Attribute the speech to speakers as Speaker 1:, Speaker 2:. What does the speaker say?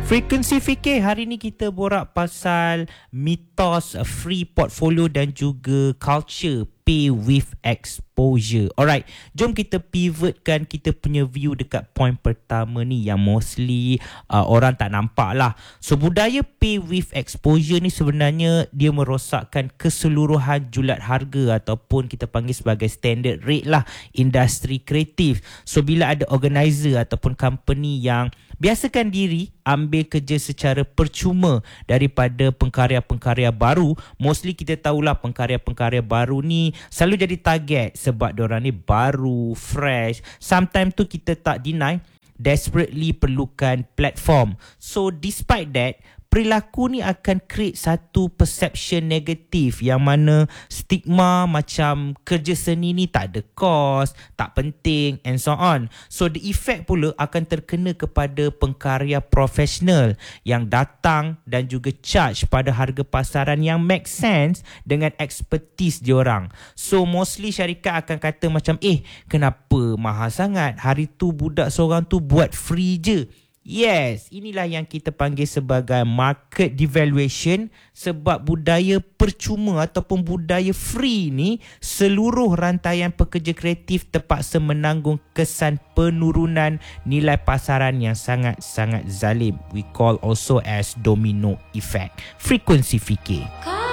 Speaker 1: Frekuensi fikir, hari ni kita borak pasal mitos free portfolio dan juga culture pay with exposure. Alright, jom kita pivotkan kita punya view dekat point pertama ni yang mostly orang tak nampak lah. So budaya pay with exposure ni sebenarnya dia merosakkan keseluruhan julat harga ataupun kita panggil sebagai standard rate lah industri kreatif. So bila ada organizer ataupun company yang biasakan diri ambil kerja secara percuma daripada pengkarya-pengkarya baru, mostly kita tahulah pengkarya-pengkarya baru ni selalu jadi target sebab diorang ni baru, fresh. Sometimes tu kita tak deny desperately perlukan platform. So despite that, perilaku ni akan create satu perception negatif yang mana stigma macam kerja seni ni tak ada cost, tak penting and so on. So the effect pula akan terkena kepada pengkarya profesional yang datang dan juga charge pada harga pasaran yang make sense dengan expertise diorang. So mostly syarikat akan kata macam kenapa mahal sangat? Hari tu budak seorang tu buat free je. Yes, inilah yang kita panggil sebagai market devaluation sebab budaya percuma ataupun budaya free ni seluruh rantaian pekerja kreatif terpaksa menanggung kesan penurunan nilai pasaran yang sangat-sangat zalim. We call also as domino effect. Frekuensi fikir.